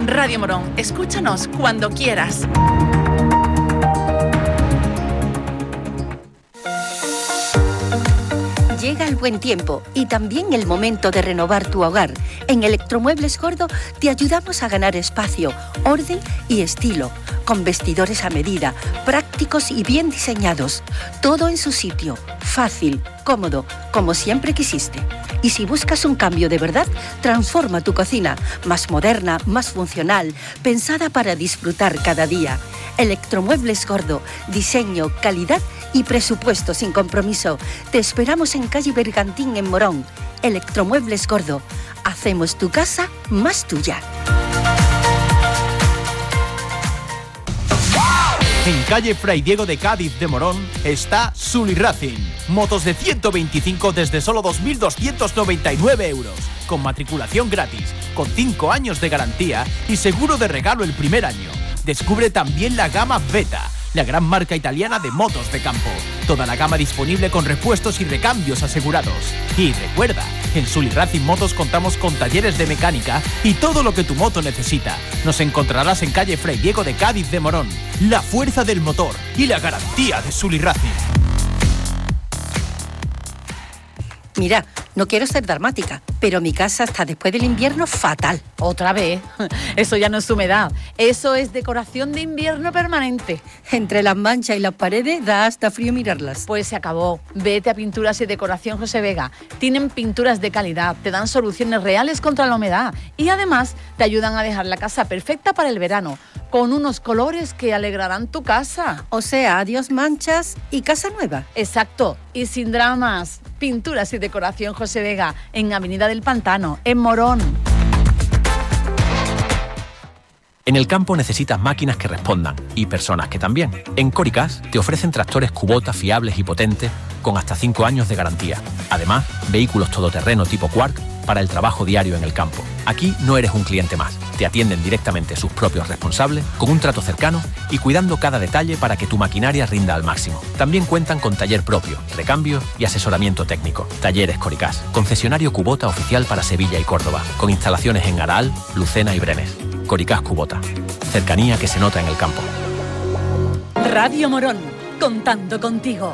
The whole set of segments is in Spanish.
Radio Morón, escúchanos cuando quieras. Llega el buen tiempo y también el momento de renovar tu hogar. En Electromuebles Gordo te ayudamos a ganar espacio, orden y estilo, con vestidores a medida, prácticos y bien diseñados. Todo en su sitio, fácil, cómodo, como siempre quisiste. Y si buscas un cambio de verdad, transforma tu cocina, más moderna, más funcional, pensada para disfrutar cada día. Electromuebles Gordo, diseño, calidad y presupuesto sin compromiso. Te esperamos en calle Bergantín, en Morón. Electromuebles Gordo. Hacemos tu casa más tuya. En calle Fray Diego de Cádiz de Morón está Sully Racing. Motos de 125 desde solo 2.299 euros. Con matriculación gratis, con 5 años de garantía y seguro de regalo el primer año. Descubre también la gama Beta, la gran marca italiana de motos de campo. Toda la gama disponible con repuestos y recambios asegurados. Y recuerda, en Sully Racing Motos contamos con talleres de mecánica y todo lo que tu moto necesita. Nos encontrarás en calle Fray Diego de Cádiz de Morón. La fuerza del motor y la garantía de Sully Racing. Mira, no quiero ser dramática, pero mi casa hasta después del invierno fatal. Otra vez, eso ya no es humedad, eso es decoración de invierno permanente. Entre las manchas y las paredes da hasta frío mirarlas. Pues se acabó. Vete a Pinturas y Decoración José Vega. Tienen pinturas de calidad, te dan soluciones reales contra la humedad y además te ayudan a dejar la casa perfecta para el verano, con unos colores que alegrarán tu casa. O sea, adiós manchas y casa nueva. Exacto, y sin dramas. Pinturas y Decoración José Vega, en Avenida del Pantano, en Morón. En el campo necesitas máquinas que respondan y personas que también. En Coricas te ofrecen tractores Kubota fiables y potentes con hasta 5 años de garantía. Además, vehículos todoterreno tipo Quark para el trabajo diario en el campo. Aquí no eres un cliente más. Te atienden directamente sus propios responsables, con un trato cercano y cuidando cada detalle para que tu maquinaria rinda al máximo. También cuentan con taller propio, recambio y asesoramiento técnico. Talleres Coricas, concesionario Kubota oficial para Sevilla y Córdoba, con instalaciones en Aral, Lucena y Brenes. Coricas Kubota, cercanía que se nota en el campo. Radio Morón, contando contigo.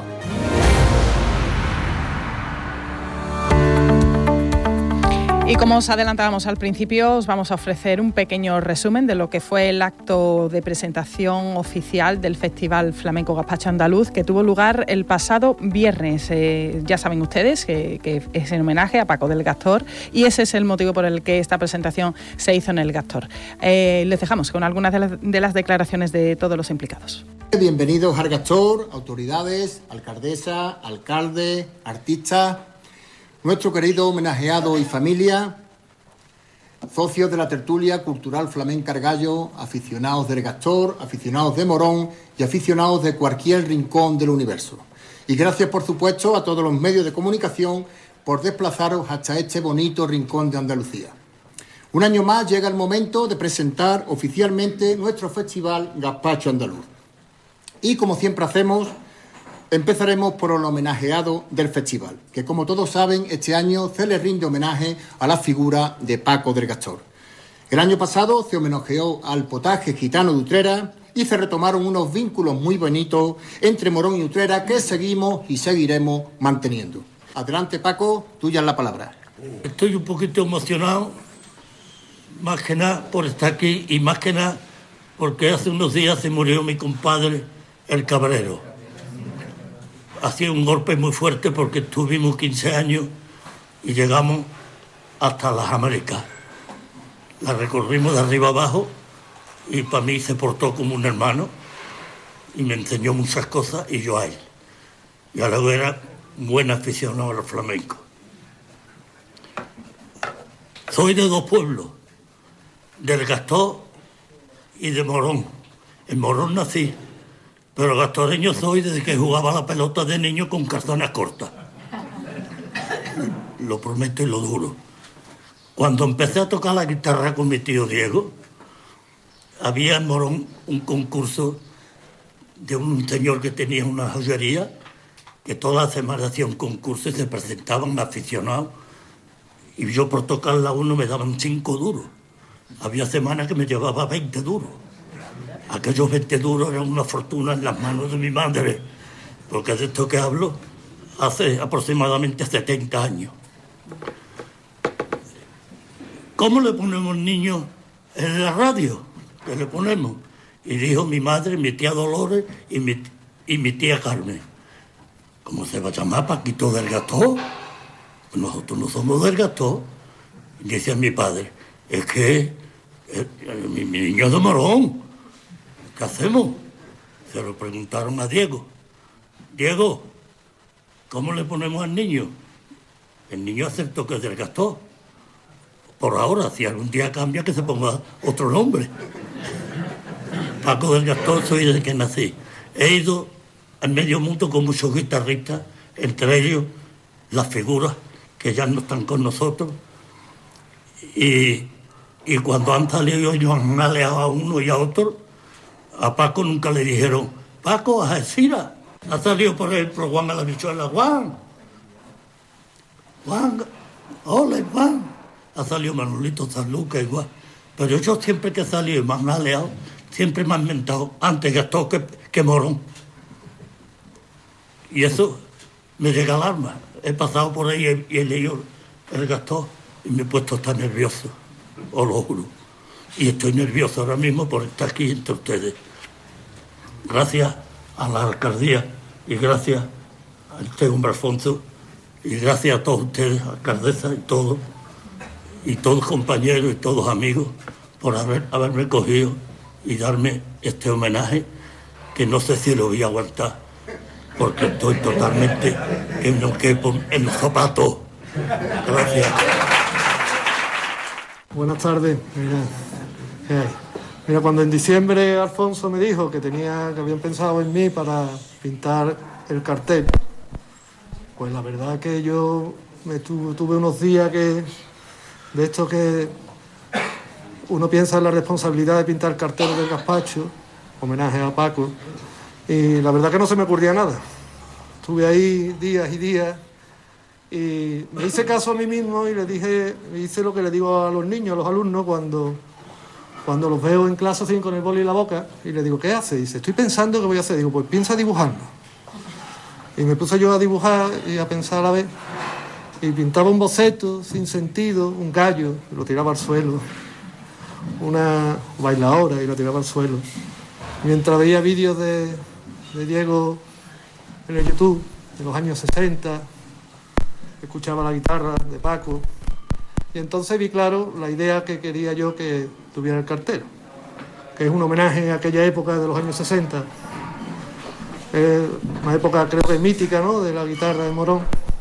Y como os adelantábamos al principio, os vamos a ofrecer un pequeño resumen de lo que fue el acto de presentación oficial del Festival Flamenco Gazpacho Andaluz, que tuvo lugar el pasado viernes. Ya saben ustedes que es en homenaje a Paco del Gastor, y ese es el motivo por el que esta presentación se hizo en el Gastor. Les dejamos con algunas de las declaraciones de todos los implicados. Bienvenidos al Gastor, autoridades, alcaldesa, alcalde, artistas, nuestro querido homenajeado y familia, socios de la tertulia cultural flamenca Argallo, aficionados del Gastor, aficionados de Morón y aficionados de cualquier rincón del universo. Y gracias, por supuesto, a todos los medios de comunicación por desplazaros hasta este bonito rincón de Andalucía. Un año más llega el momento de presentar oficialmente nuestro Festival Gazpacho Andaluz. Y como siempre hacemos, empezaremos por el homenajeado del festival, que como todos saben, este año se le rinde homenaje a la figura de Paco del Gastor. El año pasado se homenajeó al potaje gitano de Utrera y se retomaron unos vínculos muy bonitos entre Morón y Utrera que seguimos y seguiremos manteniendo. Adelante, Paco, tuya es la palabra. Estoy un poquito emocionado, más que nada por estar aquí y más que nada porque hace unos días se murió mi compadre, el Cabrero. Ha sido un golpe muy fuerte porque tuvimos 15 años y llegamos hasta las Américas. La recorrimos de arriba abajo y para mí se portó como un hermano y me enseñó muchas cosas y yo a él. Y a luego era un buen aficionado al flamenco. Soy de dos pueblos, del Gastor y de Morón. En Morón nací. Pero gastoreño soy desde que jugaba la pelota de niño con calzones cortas. Lo prometo y lo juro. Cuando empecé a tocar la guitarra con mi tío Diego, había en Morón un concurso de un señor que tenía una joyería, que todas las semanas hacía un concurso y se presentaban aficionados. Y yo por tocar la uno me daban 5 duros. Había semanas que me llevaba 20 duros. Aquellos 20 duros eran una fortuna en las manos de mi madre, porque de esto que hablo hace aproximadamente 70 años. ¿Cómo le ponemos niños en la radio? ¿Qué le ponemos? Y dijo mi madre, mi tía Dolores y mi tía Carmen. ¿Cómo se va a llamar? Paquito del Gastó. Nosotros no somos del Gastó. Y decía mi padre, es que mi niño es de Morón. ¿Qué hacemos? Se lo preguntaron a Diego. Diego, ¿cómo le ponemos al niño? El niño aceptó que es del Gastó. Por ahora, si algún día cambia, que se ponga otro nombre. Paco del Gastó soy desde que nací. He ido al medio mundo con muchos guitarristas, entre ellos las figuras que ya no están con nosotros. Y cuando han salido ellos han aleado a uno y a otro, a Paco nunca le dijeron, Paco, a Algeciras, ha salido por ejemplo Juan a la bichuela, Juan, hola Juan. Ha salido Manolito San Lucas igual. Pero yo siempre que he salido y me han aleado, siempre me han mentado antes Gastó que Morón. Y eso me llega al alma. He pasado por ahí y he leído el Gastó y me he puesto tan nervioso, os lo juro. Y estoy nervioso ahora mismo por estar aquí entre ustedes. Gracias a la alcaldía y gracias a este hombre Alfonso y gracias a todos ustedes, alcaldesa y todos compañeros y todos amigos por haberme cogido y darme este homenaje que no sé si lo voy a aguantar porque estoy totalmente que no quepo en los zapatos. Gracias. Buenas tardes. Mira, cuando en diciembre Alfonso me dijo que habían pensado en mí para pintar el cartel, pues la verdad que yo tuve unos días de esto que uno piensa en la responsabilidad de pintar carteles del gazpacho, homenaje a Paco, y la verdad que no se me ocurría nada. Estuve ahí días y días y me hice caso a mí mismo y hice lo que le digo a los niños, a los alumnos, cuando los veo en clase así con el boli en la boca y les digo, ¿qué hace? Y dice, estoy pensando qué voy a hacer. Digo, pues piensa dibujando. Y me puse yo a dibujar y a pensar a la vez. Y pintaba un boceto sin sentido, un gallo, lo tiraba al suelo, una bailadora y lo tiraba al suelo. Mientras veía vídeos de Diego en el YouTube, de los años 60, escuchaba la guitarra de Paco, y entonces vi claro la idea que quería yo que tuviera el cartel, que es un homenaje a aquella época de los años 60, una época creo que mítica, ¿no?, de la guitarra de Morón.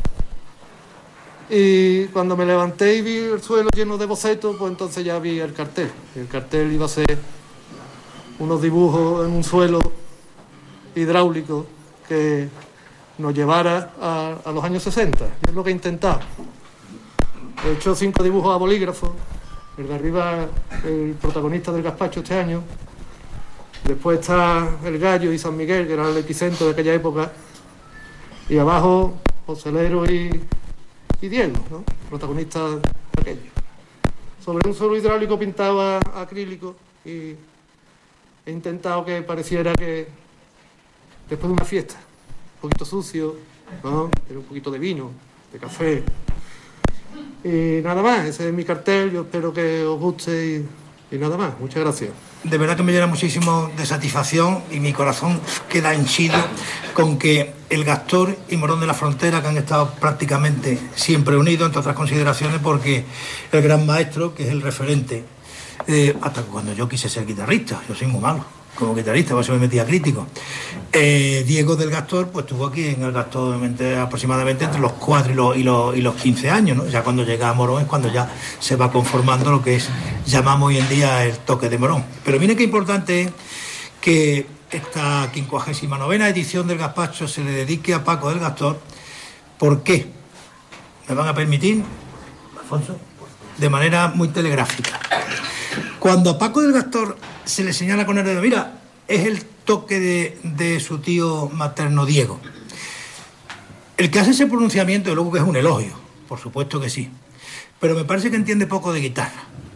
Y cuando me levanté y vi el suelo lleno de bocetos, pues entonces ya vi el cartel. El cartel iba a ser unos dibujos en un suelo hidráulico que nos llevara a los años 60. Es lo que he intentado. He hecho 5 dibujos a bolígrafo. El de arriba, el protagonista del gazpacho este año. Después está el Gallo y San Miguel, que era el epicentro de aquella época. Y abajo, Joselero y Diego, ¿no?, protagonistas de aquello. Sobre un suelo hidráulico pintado a acrílico y he intentado que pareciera que después de una fiesta, un poquito sucio, ¿no?, pero un poquito de vino, de café. Y nada más, ese es mi cartel, yo espero que os guste y nada más. Muchas gracias. De verdad que me llena muchísimo de satisfacción y mi corazón queda henchido con que el Gastor y Morón de la Frontera, que han estado prácticamente siempre unidos, entre otras consideraciones, porque el gran maestro, que es el referente, hasta cuando yo quise ser guitarrista, yo soy muy malo como guitarrista, por eso me metía crítico. Diego del Gastor, pues estuvo aquí en el Gastor aproximadamente entre los 4 y los 15 años, ¿no? Ya cuando llega a Morón es cuando ya se va conformando lo que llamamos hoy en día el toque de Morón. Pero miren qué importante es que esta 59ª edición del Gazpacho se le dedique a Paco del Gastor. ¿Por qué? ¿Me van a permitir, Alfonso? De manera muy telegráfica. Cuando a Paco del Gastor se le señala con el dedo, mira, es el toque de su tío materno Diego. El que hace ese pronunciamiento, de luego que es un elogio, por supuesto que sí, pero me parece que entiende poco de guitarra.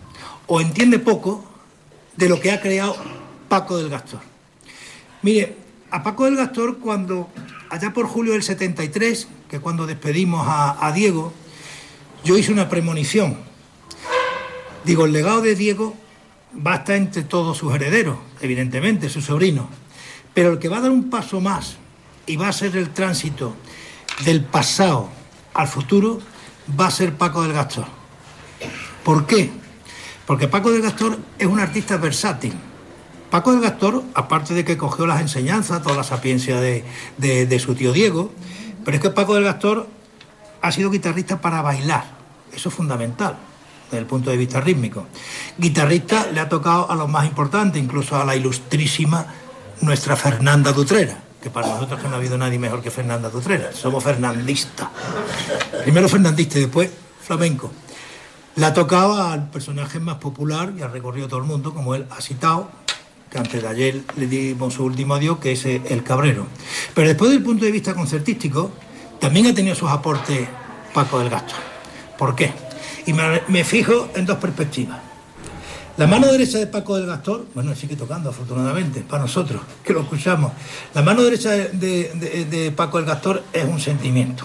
o entiende poco de lo que ha creado Paco del Gastor. Mire, a Paco del Gastor, cuando allá por julio del 73, que cuando despedimos a Diego, yo hice una premonición. Digo, el legado de Diego va a estar entre todos sus herederos, evidentemente, sus sobrinos, pero el que va a dar un paso más y va a ser el tránsito del pasado al futuro va a ser Paco del Gastor. ¿Por qué? Porque Paco del Gastor es un artista versátil. Paco del Gastor, aparte de que cogió las enseñanzas, toda la sapiencia de su tío Diego, pero es que Paco del Gastor ha sido guitarrista para bailar. Eso es fundamental desde el punto de vista rítmico. Guitarrista le ha tocado a los más importantes, incluso a la ilustrísima nuestra Fernanda d'Utrera, que para nosotros que no ha habido nadie mejor que Fernanda d'Utrera. Somos fernandistas. Primero fernandista y después flamenco. Le ha tocado al personaje más popular y ha recorrido todo el mundo, como él ha citado, que antes de ayer le dimos su último adiós, que es el Cabrero. Pero después, del punto de vista concertístico, también ha tenido sus aportes Paco del Gastor. ¿Por qué? Y me fijo en dos perspectivas. La mano derecha de Paco del Gastor, bueno, sigue tocando afortunadamente, para nosotros, que lo escuchamos. La mano derecha de Paco del Gastor es un sentimiento.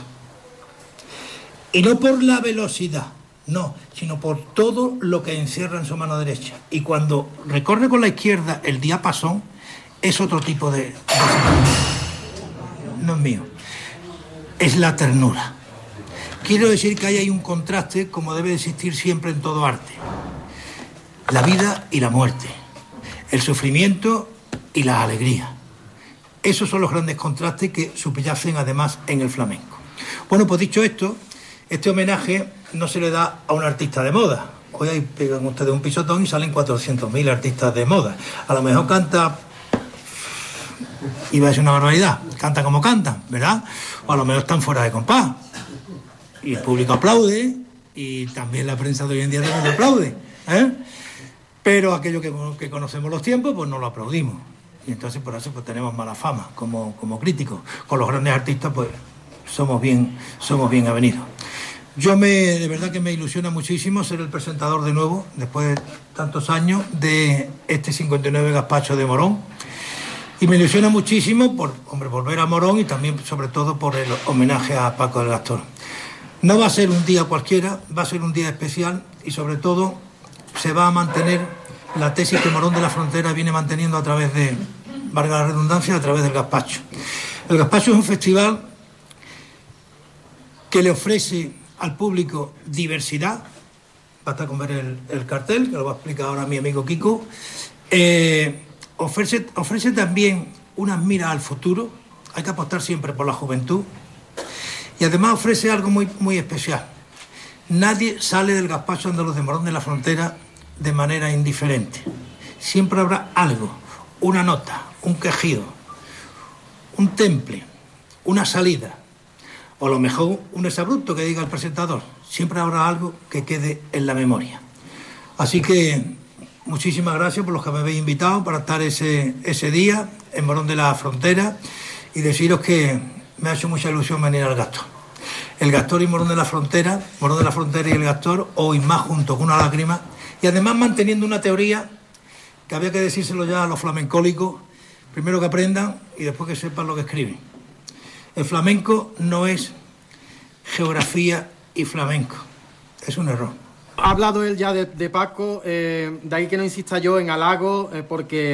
Y no por la velocidad, no, sino por todo lo que encierra en su mano derecha. Y cuando recorre con la izquierda el diapasón, es otro tipo de no es mío, es la ternura. Quiero decir que ahí hay un contraste, como debe existir siempre en todo arte. La vida y la muerte, el sufrimiento y la alegría. Esos son los grandes contrastes que subyacen además en el flamenco. Bueno, pues dicho esto, este homenaje no se le da a un artista de moda. Hoy ahí pegan ustedes un pisotón y salen 400.000 artistas de moda. A lo mejor canta, iba a decir una barbaridad, canta como cantan, ¿verdad? O a lo mejor están fuera de compás. Y el público aplaude, y también la prensa de hoy en día también aplaude, ¿eh? Pero aquello que conocemos los tiempos, pues no lo aplaudimos. Y entonces por eso pues tenemos mala fama como críticos. Con los grandes artistas, pues somos bien avenidos. De verdad que me ilusiona muchísimo ser el presentador de nuevo, después de tantos años, de este 59 Gazpacho de Morón. Y me ilusiona muchísimo por ver a Morón y también, sobre todo, por el homenaje a Paco del Gastor. No va a ser un día cualquiera, va a ser un día especial y, sobre todo, se va a mantener la tesis que Morón de la Frontera viene manteniendo a través de, valga la redundancia, a través del Gazpacho. El Gazpacho es un festival que le ofrece al público diversidad. Basta con ver el cartel, que lo va a explicar ahora mi amigo Kiko. Ofrece también unas miras al futuro. Hay que apostar siempre por la juventud. Y además ofrece algo muy, muy especial. Nadie sale del Gazpacho andaluz de Morón de la Frontera de manera indiferente. Siempre habrá algo, una nota, un quejido, un temple, una salida, o a lo mejor un exabrupto que diga el presentador. Siempre habrá algo que quede en la memoria. Así que muchísimas gracias por los que me habéis invitado para estar ese día en Morón de la Frontera y deciros que me ha hecho mucha ilusión venir al Gastor. El Gastor y Morón de la Frontera y el Gastor, hoy más juntos que una lágrima, y además manteniendo una teoría que había que decírselo ya a los flamencólicos, primero que aprendan y después que sepan lo que escriben. El flamenco no es geografía y flamenco, es un error. Ha hablado él ya de Paco, de ahí que no insista yo en halago, porque